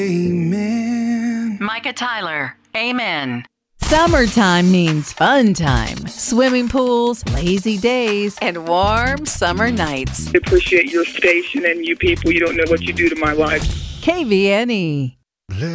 Amen. Micah Tyler, amen. Summertime means fun time. Swimming pools, lazy days, and warm summer nights. I appreciate your station and you people. You don't know what you do to my life. KVNE.